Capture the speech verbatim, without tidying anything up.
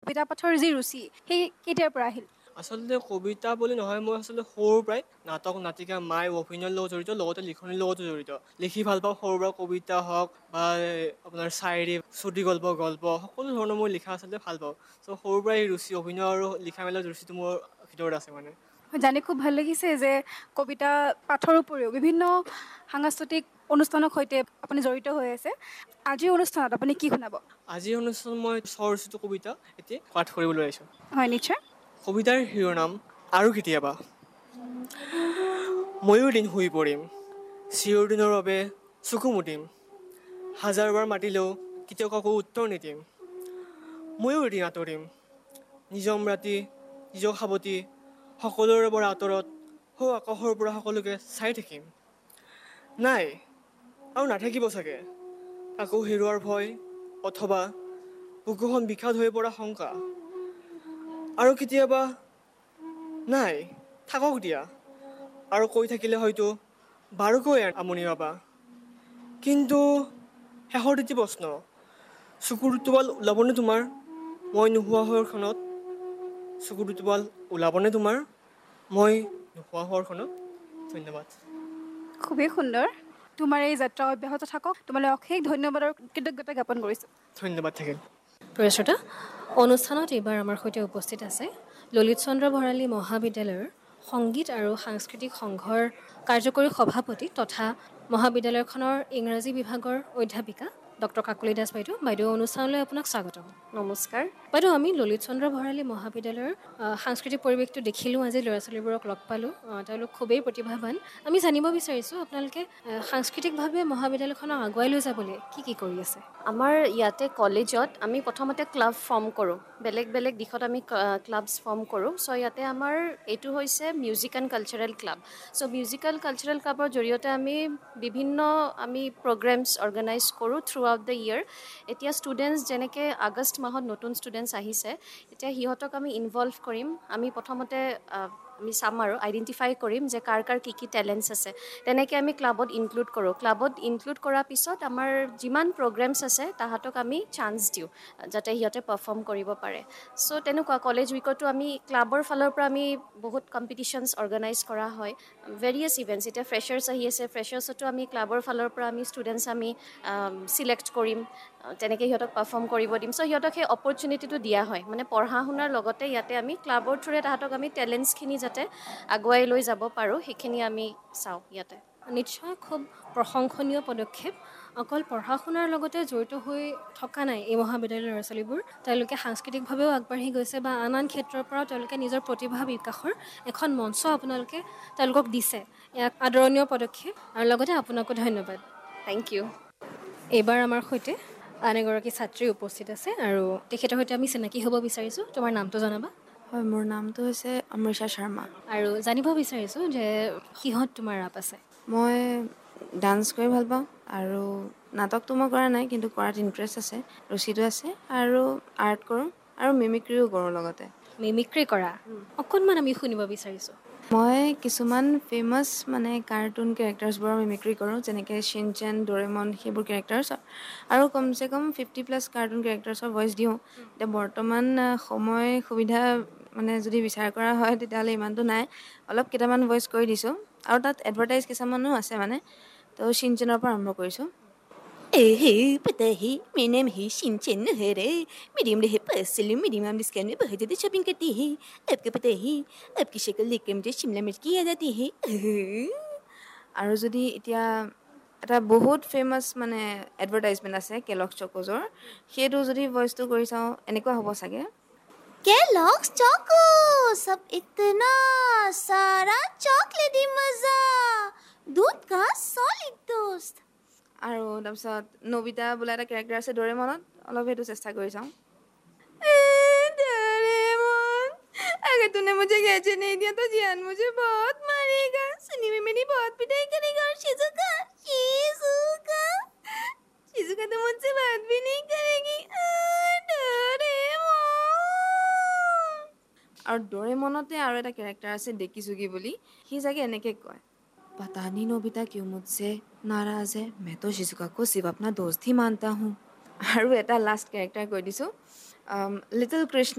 কবিতা পাঠৰ যি ৰুচি সেই কেতিয়াৰ পৰা আহিল? আচলতে কবিতা বুলি নহয়, মই আচলতে সৰুৰ পৰাই নাটক নাটিকা মাই অভিনয়ৰ লগত জড়িত, লগতে লিখনিৰ লগতো জড়িত। লিখি ভাল পাওঁ সৰুৰ পৰা, কবিতা হওক বা আপোনাৰ শায়েৰী, চুটি গল্প, গল্প সকলো ধৰণৰ মই লিখা আচলতে ভাল পাওঁ। চ' সৰুৰ পৰাই এই ৰুচি অভিনয় আৰু লিখা মেলাৰ ৰুচিটো মোৰ ভিতৰত আছে মানে। জানি খুব ভাল লাগিছে যে কবিতা পাঠৰ উপৰিও বিভিন্ন সাংস্কৃতিক অনুষ্ঠানৰ সৈতে আপুনি জড়িত হৈ আছে। আজিৰ অনুষ্ঠানত আপুনি কি শুনাব? আজিৰ অনুষ্ঠানত মই স্বৰচিত কবিতা এটি পাঠ কৰিবলৈ আহিছোঁ। হয়, নিশ্চয়। কবিতাৰ শিৰোনাম আৰু কেতিয়াবা। ময়ো এদিন শুই পৰিম, চিৰদিনৰ বাবে চকু মুদিম, হাজাৰবাৰ মাতিলেও কেতিয়াও কাকো উত্তৰ নিদিম। ময়ো এদিন আঁতৰিম, নিজম ৰাতি, নিজক সাৱটি, সকলোৰে পৰা আঁতৰত, সৌ আকাশৰ পৰা সকলোকে চাই থাকিম। নাই আৰু নাথাকিব চাগে কাকো হেৰুৱাৰ ভয় অথবা বুকুখন বিষাদ হৈ পৰা শংকা। আৰু কেতিয়াবা নাই, থাকক দিয়া, আৰু কৈ থাকিলে হয়তো বাৰুকৈ আমনি পাবা। কিন্তু শেষৰ এটি প্ৰশ্ন, চকুৰ টোপাল ওলাবনে তোমাৰ মই নোহোৱা হোৱাৰ ক্ষণত? চকুৰ টোপাল ওলাবনে তোমাৰ মই নোহোৱা হোৱাৰ ক্ষণত? ধন্যবাদ। খুবেই সুন্দৰ। তোমাৰ এই যাত্ৰা অব্যাহত থাকক। তোমালৈ অশেষ ধন্যবাদ আৰু কৃতজ্ঞতা জ্ঞাপন কৰিছোঁ। ধন্যবাদ থাকিল। প্ৰিয় শ্ৰোতা, অনুষ্ঠানত এইবাৰ আমাৰ সৈতে উপস্থিত আছে ললিত চন্দ্ৰ ভৰালী মহাবিদ্যালয়ৰ সংগীত আৰু সাংস্কৃতিক সংঘৰ কাৰ্যকৰী সভাপতি তথা মহাবিদ্যালয়খনৰ ইংৰাজী বিভাগৰ অধ্যাপিকা ডক্টৰ কাকলি দাস বাইদেউ। বাইদেউ, অনুষ্ঠানলৈ আপোনাক স্বাগতম। নমস্কাৰ বাইদেউ, আমি ললিত চন্দ্ৰ ভৰালী মহাবিদ্যালয়ৰ সাংস্কৃতিক পৰিৱেশটো দেখিলোঁ, আজি ল'ৰা ছোৱালীবোৰক লগ পালোঁ, তেওঁলোক খুবেই প্ৰতিভাৱান। আমি জানিব বিচাৰিছোঁ আপোনালোকে সাংস্কৃতিকভাৱে মহাবিদ্যালয়খনক আগুৱাই লৈ যাবলৈ কি কি কৰি আছে? আমাৰ ইয়াতে কলেজত আমি প্ৰথমতে ক্লাব ফৰ্ম কৰোঁ, বেলেগ বেলেগ দিশত আমি ক্লাবছ ফৰ্ম কৰোঁ। চ' ইয়াতে আমাৰ এইটো হৈছে music and cultural club. So' musical cultural ক্লাবৰ জৰিয়তে আমি বিভিন্ন আমি প্ৰগ্ৰেমছ অৰ্গেনাইজ কৰোঁ থ্ৰু আউট দ্য ইয়েৰ। এতিয়া ষ্টুডেণ্টছ যেনেকৈ আগষ্ট মাহত নতুন ষ্টুডেণ্টছ আহিছে, এতিয়া সিহঁতক আমি ইনভলভ কৰিম। আমি প্ৰথমতে আমি চাম আৰু আইডেণ্টিফাই কৰিম যে কাৰ কাৰ কি কি টেলেণ্টছ আছে, তেনেকৈ আমি ক্লাবত ইনক্লুড কৰোঁ। ক্লাবত ইনক্লুড কৰাৰ পিছত আমাৰ যিমান প্ৰগ্ৰেমছ আছে তাহাঁতক আমি চান্স দিওঁ যাতে সিহঁতে পাৰফৰ্ম কৰিব পাৰে। চ' তেনেকুৱা কলেজ উইকতো আমি ক্লাবৰ ফালৰ পৰা আমি বহুত কম্পিটিশ্যনছ অৰ্গেনাইজ কৰা হয়, ভেৰিয়াছ ইভেণ্টছ। এতিয়া ফ্ৰেছাৰ্ছ আহি আছে, ফ্ৰেছাৰ্ছতো আমি ক্লাবৰ ফালৰ পৰা আমি ষ্টুডেণ্টছ আমি ছিলেক্ট কৰিম, তেনেকৈ সিহঁতক পাৰফৰ্ম কৰিব দিম। চ' সিহঁতক সেই অপৰচুনিটিটো দিয়া হয়, মানে পঢ়া শুনাৰ লগতে ইয়াতে আমি ক্লাবৰ থ্ৰুৰে তাহাঁতক আমি টেলেণ্টছখিনি যাতে আগুৱাই লৈ যাব পাৰোঁ সেইখিনি আমি চাওঁ ইয়াতে। নিশ্চয় খুব প্ৰশংসনীয় পদক্ষেপ। অকল পঢ়া শুনাৰ লগতে জড়িত হৈ থকা নাই এই মহাবিদ্যালয়ৰ ল'ৰা ছোৱালীবোৰ, তেওঁলোকে সাংস্কৃতিকভাৱেও আগবাঢ়ি গৈছে বা আন আন ক্ষেত্ৰৰ পৰাও তেওঁলোকে নিজৰ প্ৰতিভা বিকাশৰ এখন মঞ্চ আপোনালোকে তেওঁলোকক দিছে। ইয়াক আদৰণীয় পদক্ষেপ আৰু লগতে আপোনাকো ধন্যবাদ। Thank U. এইবাৰ আমাৰ সৈতে আন এগৰাকী ছাত্ৰী উপস্থিত আছে আৰু তেখেতৰ সৈতে আমি চিনাকি হ'ব বিচাৰিছোঁ। তোমাৰ নামটো জনাবা? হয়, মোৰ নামটো হৈছে অমৃষা শৰ্মা। আৰু জানিব বিচাৰিছোঁ যে কিহত তোমাৰ ৰাপ আছে? মই ডান্স কৰি ভাল পাওঁ আৰু নাটকটো মই কৰা নাই, কিন্তু কৰাত ইণ্টাৰেষ্ট আছে, ৰুচিটো আছে, আৰু আৰ্ট কৰোঁ আৰু মিমিক্ৰিও কৰোঁ লগতে। মিমিক্ৰি কৰা? অকণমান আমি শুনিব বিচাৰিছোঁ। মই কিছুমান ফেমাছ মানে কাৰ্টুন কেৰেক্টাৰ্ছবোৰৰ মিমিক্ৰি কৰোঁ, যেনেকৈ চিনচেন, ডৰেমন, সেইবোৰ কেৰেক্টাৰ্ছ, আৰু কমচে কম ফিফটি প্লাছ কাৰ্টুন কেৰেক্টাৰ্ছৰ ভইচ দিওঁ। এতিয়া বৰ্তমান সময় সুবিধা মানে যদি বিচাৰ কৰা হয় তেতিয়াহ'লে ইমানটো নাই, অলপ কেইটামান ভইচ কৰি দিছোঁ, আৰু তাত এডভাৰটাইজ কিছুমানো আছে মানে। তো চিনচেনৰ পৰা আৰম্ভ কৰিছোঁ। এহে পতাহি মেনেম হি शिनचैन हरे मेरी उम्र है पसली मेरी माम डिस्काउंट में बहुत ज़्यादा शॉपिंग करती है आपको पता है आपकी शक्ल देखकर मुझे शिमला मिर्च की याद आती है। আৰু যদি এতিয়া এটা বহুত ফেমাছ মানে এডভাৰটাইজমেণ্ট আছে কেলক্স চক'জৰ, সেইটো যদি ভইচটো কৰি চাওঁ এনেকুৱা হ'ব চাগে। केलॉग्स चोको सब इतना सारा चॉकलेटी मजा दूध का सॉलिड दोस्त। আৰু তাৰপিছত নবিতা বোলা এটা কেৰেক্টাৰ আছে ডৰেমনত, অলপ সেইটো চেষ্টা কৰি চাওঁ। डोरेमोन अगर तूने मुझे कैचे नहीं दिया तो जियान मुझे बहुत मारेगा, सनी में मेरी बहुत पिटाई करेगा, और शिजुका शिजुका शिजुका तो मुझसे बात भी नहीं करेगी। डोरेमोन। আৰু ডৰেমনতে আৰু এটা কেৰেক্টাৰ আছে ডেকিচুগি বুলি, সি চাগে এনেকৈ কয়, पता नहीं नोबिता क्यों मुझसे नाराज है, मैं तो शिजुका को सिर्फ अपना दोस्त ही मानता हूँ। আৰু এটা লাষ্ট কেৰেক্টাৰ কৈ দিছোঁ, লিটল কৃষ্ণ